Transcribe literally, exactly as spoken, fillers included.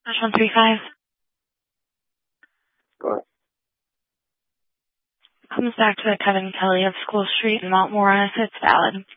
Dash one three five. Go ahead. Comes back to Kevin Kelly of School Street in Mount Morris. It's valid.